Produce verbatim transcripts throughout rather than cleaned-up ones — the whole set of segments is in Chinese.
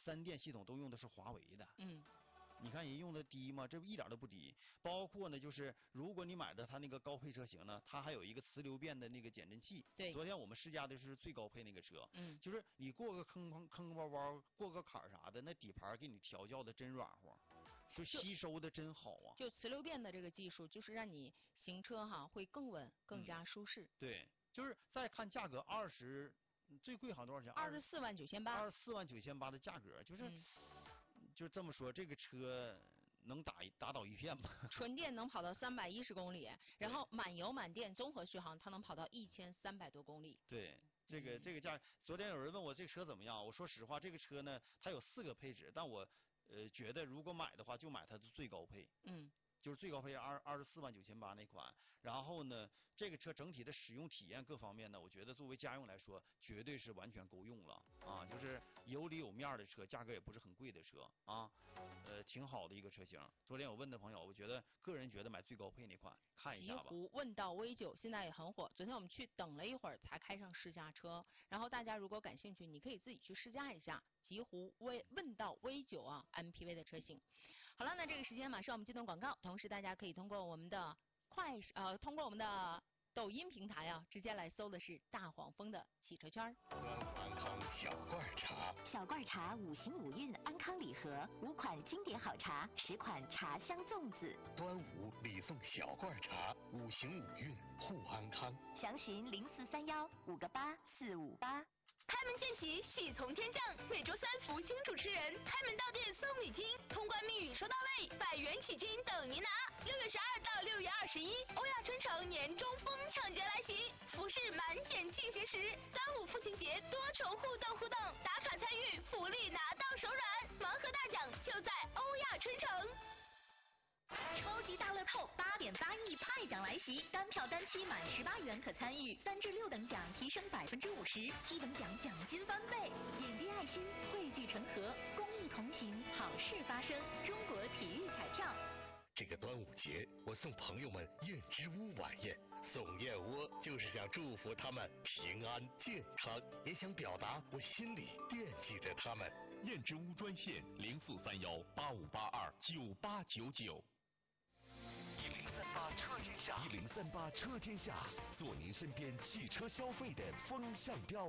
三电系统都用的是华为的。 嗯。 你看人用的低吗？这一点都不低。包括呢，就是如果你买的它那个高配车型呢，它还有一个磁流变的那个减震器。 对。 昨天我们试驾的是最高配那个车。 嗯。 就是你过个坑坑坑坑包包，过个坎儿啥的，那底盘给你调教的真软和，就吸收的真好啊。 就磁流变的这个技术，就是让你行车哈会更稳、更加舒适。 嗯、对，就是再看价格，二十。最贵好像多少钱？ 二十四万九千八。 二十四万九千八的价格，就是、嗯、就这么说，这个车能打打倒一片吗？ 纯电能跑到三百一十公里，然后满油满电综合续航，它能跑到一千三百多公里。 对，这个、嗯、这个价，昨天有人问我这个车怎么样，我说实话，这个车呢，它有四个配置，但我呃觉得如果买的话，就买它的最高配。 嗯。 就是最高配二二十四万九千八那款，然后呢，这个车整体的使用体验各方面呢，我觉得作为家用来说，绝对是完全够用了啊！就是有里有面的车，价格也不是很贵的车啊，呃，挺好的一个车型。昨天我问的朋友，我觉得个人觉得买最高配那款看一下吧。 极狐问道 V 九现在也很火，昨天我们去等了一会儿才开上试驾车，然后大家如果感兴趣，你可以自己去试驾一下极狐 V 问道 V 九啊 M P V 的车型。好了，那这个时间马上我们进段广告，同时大家可以通过我们的快呃，通过我们的抖音平台啊，直接来搜的是大黄蜂的汽车圈。 端午安康小罐茶， 小罐茶五行五运安康礼盒，五款经典好茶，十款茶香粽子。 端午礼送小罐茶，五行五运护安康。 详询零四三幺五个八四五八。 开门见喜，喜从天降。每周三福星主持人开门到店送礼金，通关密语收到位，百元起金等您拿。六月十二到六月二十一，欧亚春城年中风抢劫来袭，服饰满减进行时。端午父亲节多重互动互动，打卡参与，福利拿到手软，盲盒大奖就在欧亚春城。 超级大乐透八点八亿派奖来袭，单票单期满十八元可参与，三至六等奖提升百分之五十，七等奖奖金翻倍。点滴爱心，汇聚成河，公益同行，好事发生。中国体育彩票。 这个端午节，我送朋友们燕之屋晚宴，送燕窝就是想祝福他们平安健康，也想表达我心里惦记着他们。 燕之屋专线零四三幺八五八二九八九九。 一零三八车天下， 一零三八车天下，做您身边汽车消费的风向标。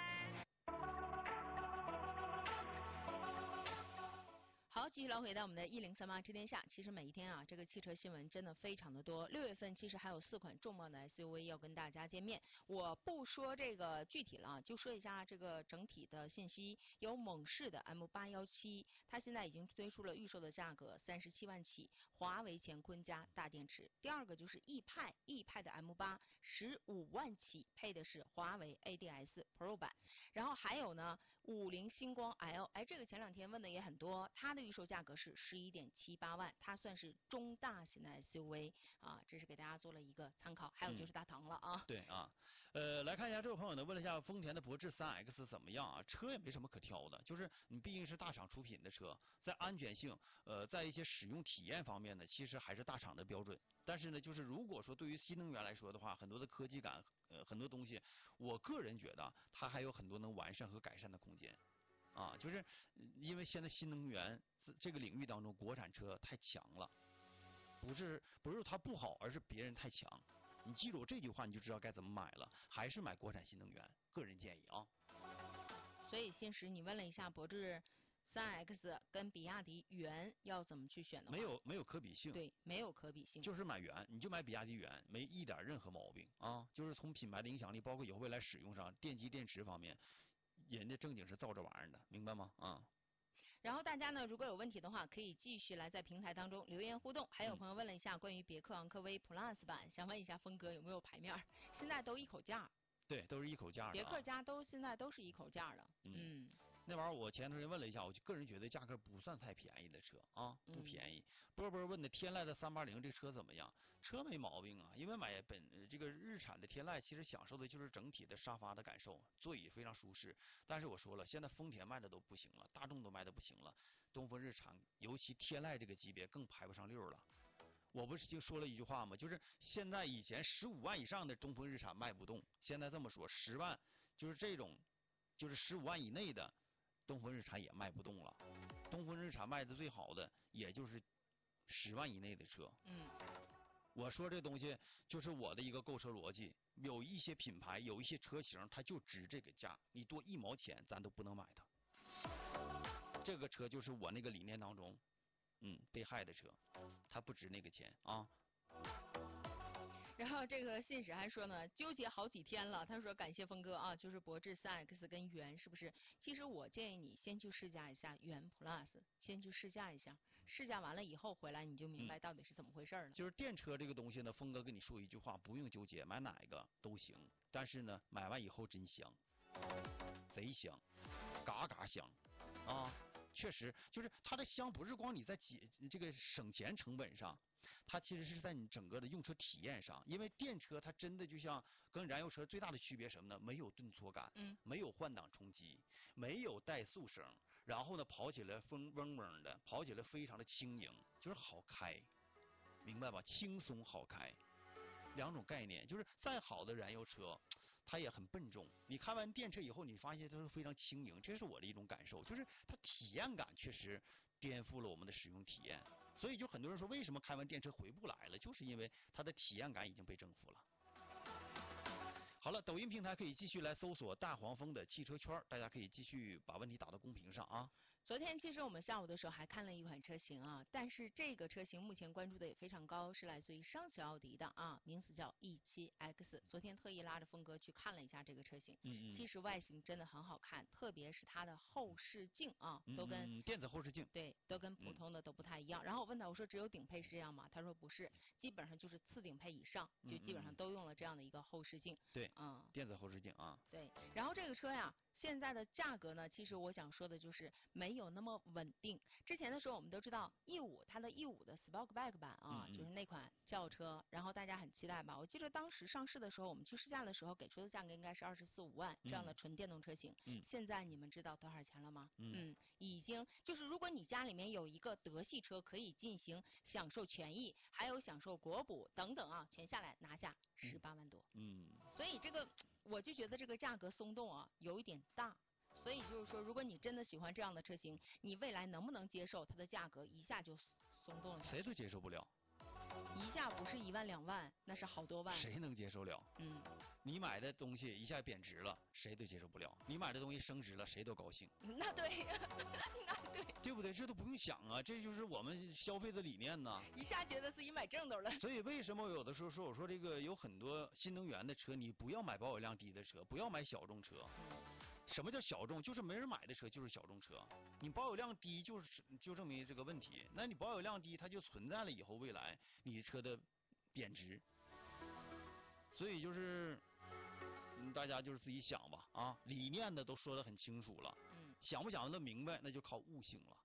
好，继续来回到我们的一零三八知天下。其实每一天啊，这个汽车新闻真的非常的多。六月份其实还有四款重磅的 S U V 要跟大家见面。我不说这个具体了，就说一下这个整体的信息。有猛士的 M 八一七，它现在已经推出了预售的价格三十七万起，华为乾坤加大电池。第二个就是翼派，翼派的 M 八十五万起，配的是华为 A D S Pro 版。然后还有呢，五菱星光 L， 哎，这个前两天问的也很多，它的预售价格是十一点七八万，它算是中大型的 S U V 啊，这是给大家做了一个参考。还有就是大唐了啊。 嗯、对啊，呃，来看一下这位朋友呢问了一下丰田的博智 三 X 怎么样啊？车也没什么可挑的，就是你毕竟是大厂出品的车，在安全性，呃，在一些使用体验方面呢，其实还是大厂的标准。但是呢，就是如果说对于新能源来说的话，很多的科技感，呃，很多东西，我个人觉得它还有很多能完善和改善的空间。啊，就是因为现在新能源这个领域当中，国产车太强了，不是不是它不好，而是别人太强。你记住这句话，你就知道该怎么买了，还是买国产新能源，个人建议啊。 所以新时你问了一下博智三 X 跟比亚迪元要怎么去选的话， 没有没有可比性， 对，没有可比性， 就是买元，你就买比亚迪元，没一点任何毛病啊。就是从品牌的影响力，包括以后未来使用上，电机电池方面。人家正经是造这玩意儿的，明白吗？啊。 然后大家呢，如果有问题的话，可以继续来在平台当中留言互动。还有朋友问了一下关于别克昂科威 Plus 版，想问一下峰哥有没有牌面？现在都一口价。 对，都是一口价的、啊。 别克家都现在都是一口价的。 嗯。 嗯那玩意儿我前段时间问了一下，我就个人觉得价格不算太便宜的车啊，不便宜。嗯、波波问的天籁的三八零这车怎么样？车没毛病啊，因为买本这个日产的天籁，其实享受的就是整体的沙发的感受，座椅非常舒适。但是我说了，现在丰田卖的都不行了，大众都卖的不行了，东风日产尤其天籁这个级别更排不上溜了。我不是就说了一句话吗？就是现在以前十五万以上的东风日产卖不动，现在这么说十万，就是这种就是十五万以内的。 东风日产也卖不动了。东风日产卖的最好的也就是十万以内的车。 嗯， 我说这东西就是我的一个购车逻辑，有一些品牌，有一些车型，它就值这个价，你多一毛钱咱都不能买它。这个车就是我那个理念当中，嗯，被害的车，它不值那个钱啊。 然后这个信使还说呢，纠结好几天了。他说感谢峰哥啊，就是博智 三 X 跟元是不是？其实我建议你先去试驾一下元 Plus， 先去试驾一下，试驾完了以后回来你就明白到底是怎么回事了。 嗯、就是电车这个东西呢，峰哥跟你说一句话，不用纠结，买哪一个都行。但是呢，买完以后真香，贼香，嘎嘎香啊！确实，就是它的香不是光你在节这个省钱成本上。它其实是在你整个的用车体验上，因为电车它真的就像跟燃油车最大的区别什么呢？没有顿挫感， 嗯， 没有换挡冲击，没有怠速声，然后呢跑起来风嗡嗡的，跑起来非常的轻盈，就是好开，明白吧？轻松好开，两种概念，就是再好的燃油车，它也很笨重。你开完电车以后，你发现它是非常轻盈，这是我的一种感受，就是它体验感确实颠覆了我们的使用体验。所以就很多人说，为什么开完电车回不来了？就是因为它的体验感已经被征服了。好了，抖音平台可以继续来搜索大黄蜂的汽车圈，大家可以继续把问题打到公屏上啊。 昨天其实我们下午的时候还看了一款车型啊，但是这个车型目前关注的也非常高，是来自于上汽奥迪的啊，名字叫 E 七 X。昨天特意拉着峰哥去看了一下这个车型， 嗯嗯， 其实外形真的很好看，特别是它的后视镜啊，都跟、 嗯嗯、电子后视镜对，都跟普通的都不太一样。嗯、然后我问他，我说只有顶配是这样吗？他说不是，基本上就是次顶配以上，就基本上都用了这样的一个后视镜。 对， 嗯， 电子后视镜啊。 对，然后这个车呀。现在的价格呢，其实我想说的就是没有那么稳定。之前的时候我们都知道 E 五 它的 E 五 的 Sportback 版啊， 嗯嗯就是那款轿车，然后大家很期待吧。我记得当时上市的时候，我们去试驾的时候给出的价格应该是二十四五万这样的纯电动车型。 嗯， 现在你们知道多少钱了吗？ 嗯, 嗯，已经就是如果你家里面有一个德系车，可以进行享受权益，还有享受国补等等啊，全下来拿下十八万多。 嗯， 所以这个我就觉得这个价格松动啊，有一点大。所以就是说，如果你真的喜欢这样的车型，你未来能不能接受它的价格一下就松动了？ 谁都接受不了。 一下不是一万两万，那是好多万。 谁能接受了？ 嗯， 你买的东西一下贬值了，谁都接受不了；你买的东西升值了，谁都高兴。 那对，那对， 对不对？这都不用想啊，这就是我们消费的理念呐。 一下觉得自己买正斗了。 所以为什么我有的时候说，我说这个有很多新能源的车，你不要买保有量低的车，不要买小众车。什么叫小众？就是没人买的车就是小众车。你保有量低，就是就证明这个问题。那你保有量低，它就存在了以后未来你车的贬值。所以就是，嗯，大家就是自己想吧啊，理念的都说得很清楚了。 嗯， 想不想得明白，那就靠悟性了。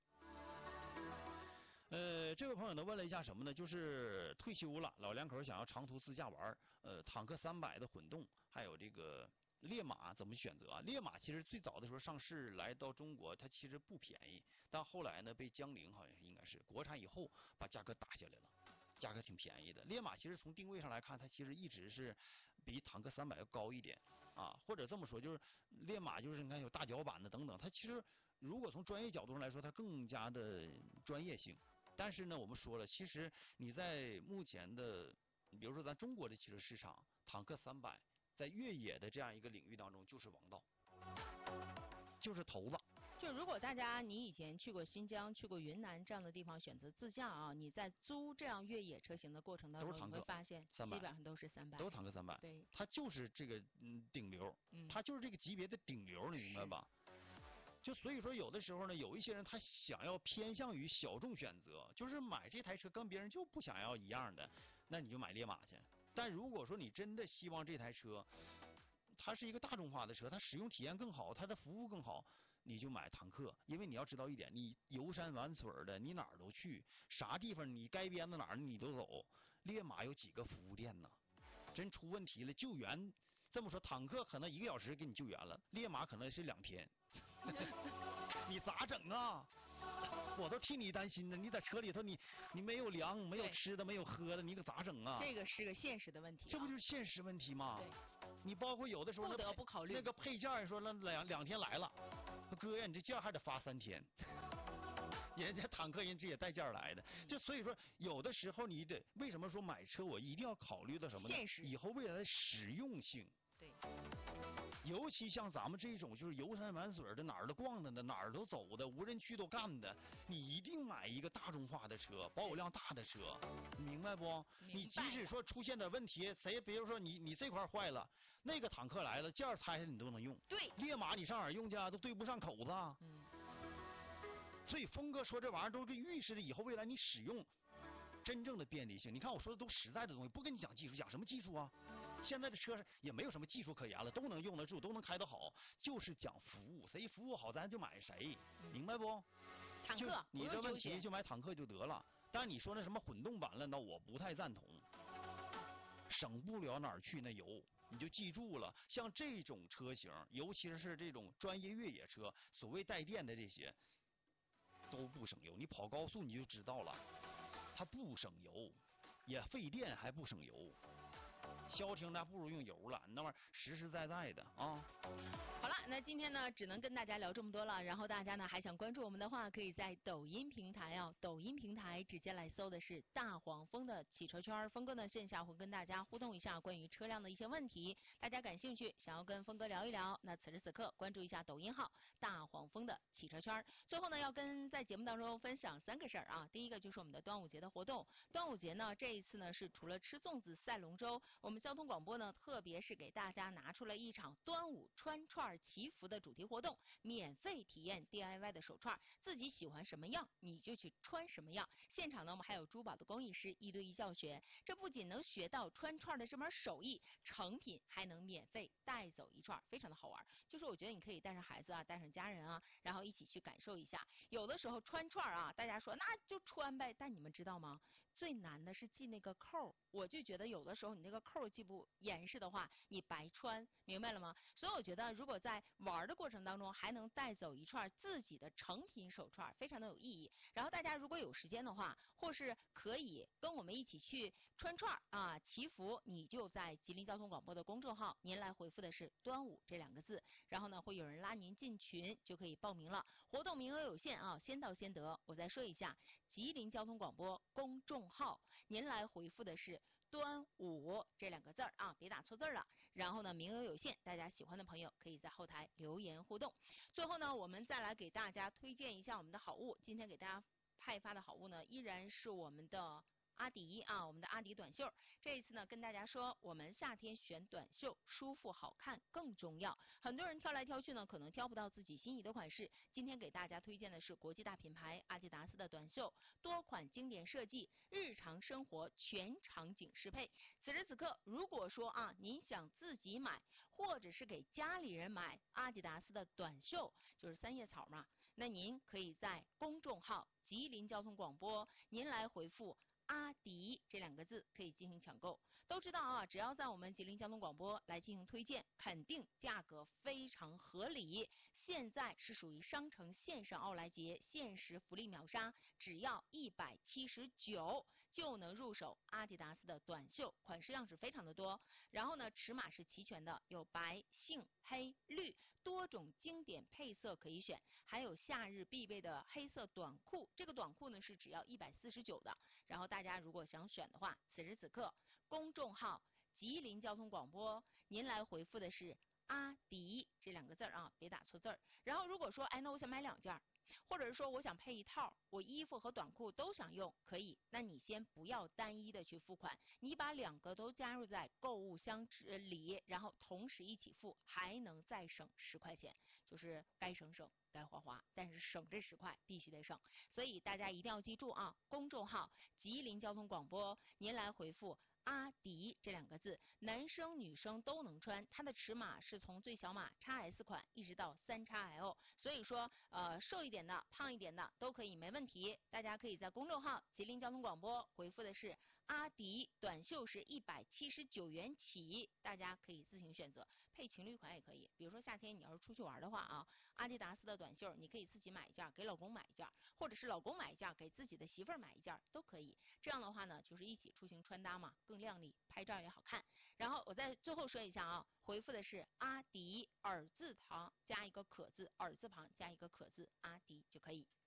呃，这位朋友呢问了一下什么呢？就是退休了，老两口想要长途自驾玩，呃，坦克三百的混动，还有这个烈马怎么选择啊？烈马其实最早的时候上市来到中国，它其实不便宜，但后来呢被江铃好像应该是国产以后把价格打下来了，价格挺便宜的。烈马其实从定位上来看，它其实一直是比坦克三百要高一点啊，或者这么说，就是烈马就是你看有大脚板的等等，它其实如果从专业角度上来说，它更加的专业性。但是呢，我们说了，其实你在目前的，比如说咱中国的汽车市场，坦克三百在越野的这样一个领域当中就是王道，就是头子。 就如果大家你以前去过新疆、去过云南这样的地方选择自驾啊，你在租这样越野车型的过程当中，你会发现基本上都是三百， 都是坦克三百， 对， 它就是这个嗯顶流， 嗯， 它就是这个级别的顶流，你明白吧？就所以说，有的时候呢，有一些人他想要偏向于小众选择，就是买这台车跟别人就不想要一样的，那你就买烈马去。但如果说你真的希望这台车，它是一个大众化的车，它使用体验更好，它的服务更好，你就买坦克。因为你要知道一点，你游山玩水的，你哪儿都去，啥地方你该编到哪儿你都走。烈马有几个服务店呢？真出问题了，救援。这么说，坦克可能一个小时给你救援了，烈马可能是两天，你咋整啊？我都替你担心呢。你在车里头你，你你没有粮，没有吃的，没有喝的，你可咋整啊？ 这个是个现实的问题、啊， 这不就是现实问题吗？ 对， 你包括有的时候不得不考虑那个配件，说了两两天来了， 说哥呀，你这件还得发三天。人家坦克人这也带件来的，就所以说有的时候你得为什么说买车我一定要考虑到什么呢？ 现实以后未来的实用性。 对。 尤其像咱们这种就是游山玩水的，哪儿都逛的呢，哪儿都走的，无人区都干的，你一定买一个大众化的车，保有量大的车，你明白不？你即使说出现点问题，谁比如说你你这块坏了，那个坦克来了，件拆下你都能用。 对。 烈马你上哪儿用去啊？都对不上口子。 嗯。 所以峰哥说这玩意儿都是预示着以后未来你使用真正的便利性。你看我说的都实在的东西，不跟你讲技术，讲什么技术啊？现在的车也没有什么技术可言了，都能用得住，都能开得好，就是讲服务，谁服务好咱就买谁，明白不？ 坦克， 你这问题就买坦克就得了。但你说那什么混动版了，那我不太赞同，省不了哪儿去那油。你就记住了，像这种车型，尤其是这种专业越野车，所谓带电的这些，都不省油。你跑高速你就知道了，它不省油，也费电还不省油。消停那不如用油了，那玩意儿实实在在的啊。 好了，那今天呢，只能跟大家聊这么多了。然后大家呢还想关注我们的话，可以在抖音平台啊，抖音平台直接来搜的是大黄蜂的汽车圈。峰哥呢线下会跟大家互动一下关于车辆的一些问题，大家感兴趣想要跟峰哥聊一聊，那此时此刻关注一下抖音号大黄蜂的汽车圈。最后呢，要跟在节目当中分享三个事儿啊。第一个就是我们的端午节的活动，端午节呢这一次呢是除了吃粽子、赛龙舟，我们交通广播呢，特别是给大家拿出了一场端午穿串祈福的主题活动，免费体验 D I Y 的手串，自己喜欢什么样你就去穿什么样。现场呢，我们还有珠宝的工艺师一对一教学，这不仅能学到穿串的这门手艺，成品还能免费带走一串，非常的好玩。就是我觉得你可以带上孩子啊，带上家人啊，然后一起去感受一下。有的时候穿串啊，大家说那就穿呗，但你们知道吗？最难的是系那个扣。我就觉得有的时候你那个扣系不严实的话，你白穿，明白了吗？所以我觉得如果在玩的过程当中还能带走一串自己的成品手串，非常的有意义。然后大家如果有时间的话，或是可以跟我们一起去穿串啊祈福，你就在吉林交通广播的公众号，您来回复的是端午这两个字，然后呢会有人拉您进群，就可以报名了。活动名额有限啊，先到先得。我再说一下，吉林交通广播公众号，您来回复的是端午这两个字儿啊，别打错字了。然后呢，名额有限，大家喜欢的朋友可以在后台留言互动。最后呢，我们再来给大家推荐一下我们的好物。今天给大家派发的好物呢，依然是我们的阿迪啊，我们的阿迪短袖。这一次呢，跟大家说，我们夏天选短袖，舒服好看更重要。很多人挑来挑去呢，可能挑不到自己心仪的款式。今天给大家推荐的是国际大品牌阿迪达斯的短袖，多款经典设计，日常生活全场景适配。此时此刻，如果说啊，您想自己买，或者是给家里人买阿迪达斯的短袖，就是三叶草嘛，那您可以在公众号吉林交通广播，您来回复阿迪这两个字可以进行抢购。都知道啊，只要在我们吉林交通广播来进行推荐，肯定价格非常合理。现在是属于商城线上奥莱节限时福利秒杀，只要一百七十九就能入手阿迪达斯的短袖，款式样式非常的多。然后呢，尺码是齐全的，有白、杏、黑、绿多种经典配色可以选，还有夏日必备的黑色短裤。这个短裤呢是只要一百四十九的。然后大家如果想选的话，此时此刻公众号吉林交通广播，您来回复的是阿迪这两个字啊，别打错字儿。然后如果说哎，那我想买两件，或者是说我想配一套，我衣服和短裤都想用，可以，那你先不要单一的去付款，你把两个都加入在购物箱里，然后同时一起付，还能再省十块钱，就是该省省该花花，但是省这十块必须得省。所以大家一定要记住啊，公众号吉林交通广播，您来回复阿迪这两个字，男生女生都能穿，它的尺码是从最小码 X S 款一直到 三 X L， 所以说呃瘦一点的胖一点的都可以没问题。大家可以在公众号吉林交通广播回复的是阿迪短袖是一百七十九元起，大家可以自行选择，配情侣款也可以。比如说夏天你要是出去玩的话啊，阿迪达斯的短袖你可以自己买一件，给老公买一件，或者是老公买一件给自己的媳妇儿买一件都可以。这样的话呢，就是一起出行穿搭嘛，更靓丽，拍照也好看。然后我再最后说一下啊，回复的是阿迪耳字旁加一个可字，耳字旁加一个可字，阿迪就可以。